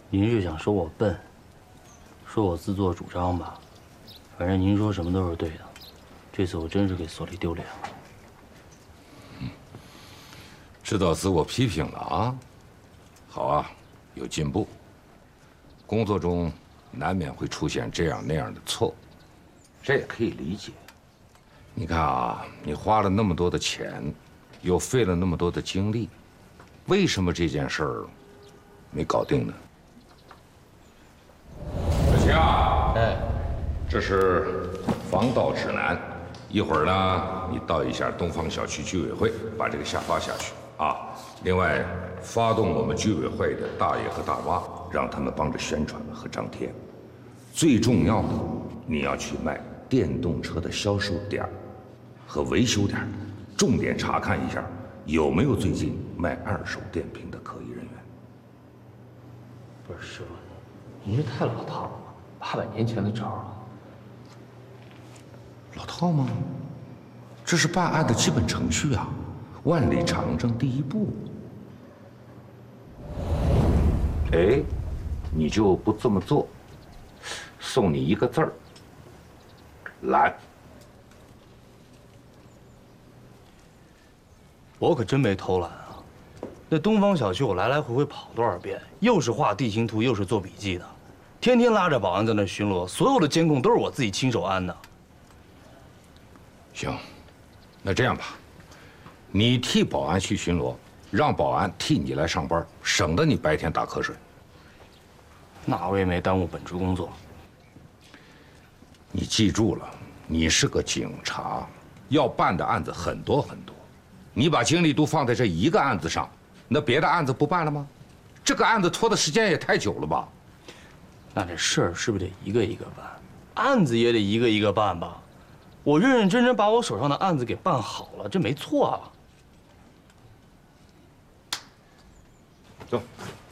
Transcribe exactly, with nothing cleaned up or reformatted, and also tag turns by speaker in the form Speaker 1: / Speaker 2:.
Speaker 1: 您是想说我笨，说我自作主张吧？反正您说什么都是对的。这次我真是给所里丢脸了。
Speaker 2: 嗯，知道自我批评了啊。好啊，有进步。工作中难免会出现这样那样的错误，这也可以理解。你看啊，你花了那么多的钱，又费了那么多的精力，为什么这件事儿没搞定呢？小齐啊，哎，这是防盗指南，一会儿呢，你到一下东方小区居委会，把这个下发下去啊。另外，发动我们居委会的大爷和大妈，让他们帮着宣传和张贴。最重要的，你要去卖电动车的销售点和维修点，重点查看一下有没有最近卖二手电瓶的可疑人员。
Speaker 3: 不是师傅，您这太老套了吧？八百年前的招啊！
Speaker 2: 老套吗？这是办案的基本程序啊，万里长征第一步。哎，你就不这么做，送你一个字儿：懒。
Speaker 1: 我可真没偷懒啊！那东方小区我来来回回跑多少遍，又是画地形图，又是做笔记的，天天拉着保安在那巡逻，所有的监控都是我自己亲手安的。
Speaker 2: 行，那这样吧，你替保安去巡逻，让保安替你来上班，省得你白天打瞌睡。
Speaker 1: 那我也没耽误本职工作。
Speaker 2: 你记住了，你是个警察，要办的案子很多很多，你把精力都放在这一个案子上，那别的案子不办了吗？这个案子拖的时间也太久了吧？
Speaker 1: 那这事儿是不是得一个一个办？案子也得一个一个办吧？我认认真真把我手上的案子给办好了，这没错啊。
Speaker 2: 走。